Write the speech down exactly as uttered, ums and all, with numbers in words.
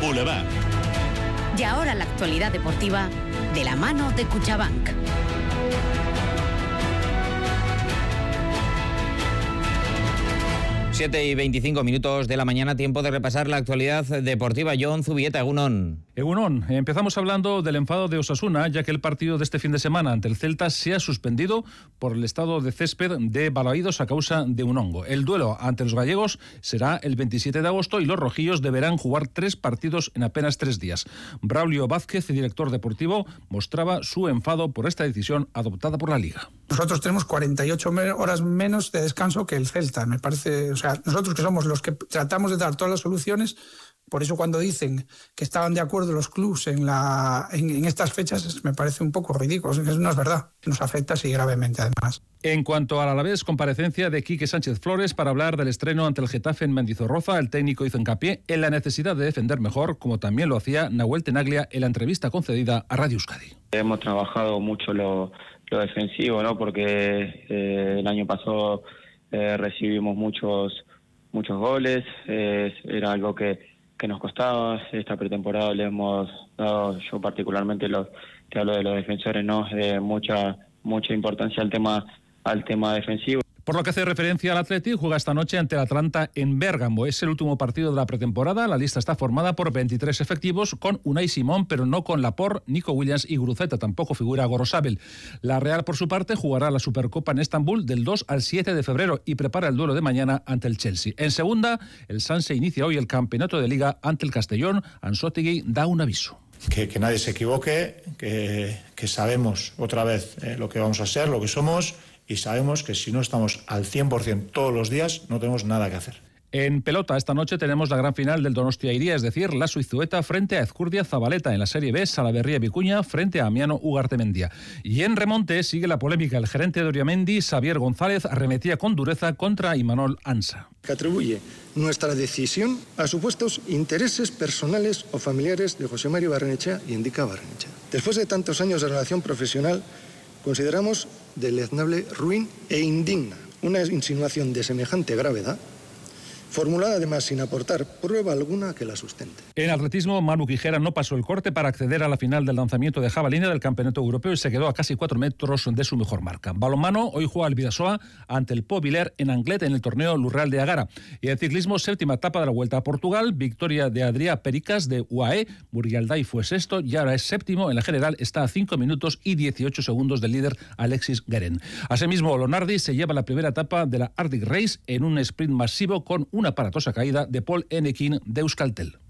Boulevard. Y ahora la actualidad deportiva de la mano de Cuchabank. siete y veinticinco minutos de la mañana, tiempo de repasar la actualidad deportiva. Jon Zubieta, Egunon. Egunon, empezamos hablando del enfado de Osasuna, ya que el partido de este fin de semana ante el Celta se ha suspendido por el estado de césped de Balaídos a causa de un hongo. El duelo ante los gallegos será el veintisiete de agosto y los rojillos deberán jugar tres partidos en apenas tres días. Braulio Vázquez, director deportivo, mostraba su enfado por esta decisión adoptada por la Liga. Nosotros tenemos cuarenta y ocho horas menos de descanso que el Celta, me parece. O sea, nosotros que somos los que tratamos de dar todas las soluciones, por eso cuando dicen que estaban de acuerdo los clubs en, la, en, en estas fechas, me parece un poco ridículo. No es verdad, nos afecta así gravemente además. En cuanto al Alavés, comparecencia de Quique Sánchez Flores para hablar del estreno ante el Getafe en Mendizorroza. El técnico hizo hincapié en la necesidad de defender mejor, como también lo hacía Nahuel Tenaglia en la entrevista concedida a Radio Euskadi. Hemos trabajado mucho lo, lo defensivo, ¿no? Porque eh, el año pasado eh, recibimos muchos muchos goles, eh, era algo que, que nos costaba. Esta pretemporada le hemos dado, yo particularmente los, te hablo de los defensores, ¿no? Eh, mucha mucha importancia al tema al tema defensivo. Por lo que hace referencia al Athletic, juega esta noche ante el Atalanta en Bérgamo. Es el último partido de la pretemporada. La lista está formada por veintitrés efectivos, con Unai Simón, pero no con Laporte, Nico Williams y Guruceta. Tampoco figura Gorosabel. La Real, por su parte, jugará la Supercopa en Estambul del dos al siete de febrero y prepara el duelo de mañana ante el Chelsea. En segunda, el Sanse inicia hoy el campeonato de Liga ante el Castellón. Ansótegui da un aviso. Que, que nadie se equivoque, que, que sabemos otra vez eh, lo que vamos a ser, lo que somos, y sabemos que si no estamos al cien por ciento todos los días, no tenemos nada que hacer. En pelota, esta noche tenemos la gran final del Donostia Iría, es decir, la Suizueta frente a Ezcurdia Zabaleta. En la Serie B, Salaberría Vicuña frente a Amiano Ugartemendia. Y en remonte sigue la polémica. El gerente de Oriamendi, Xavier González, arremetía con dureza contra Imanol Ansa. Que atribuye nuestra decisión a supuestos intereses personales o familiares de José Mario Barrenechea y Indica Barrenechea. Después de tantos años de relación profesional, consideramos deleznable, ruin e indigna una insinuación de semejante gravedad, formulada además sin aportar prueba alguna que la sustente. En atletismo, Manu Quijera no pasó el corte para acceder a la final del lanzamiento de jabalina del Campeonato Europeo y se quedó a casi cuatro metros de su mejor marca. Balonmano, hoy juega el Bidasoa ante el Po Villers en Anglet en el torneo Lurreal de Agara. Y en ciclismo, séptima etapa de la Vuelta a Portugal, victoria de Adrià Pericas de U A E, Murialday fue sexto y ahora es séptimo. En la general está a cinco minutos y dieciocho segundos del líder Alexis Guerin. Asimismo, Lonardi se lleva la primera etapa de la Arctic Race en un sprint masivo con una aparatosa caída de Paul Enekin de Euskaltel.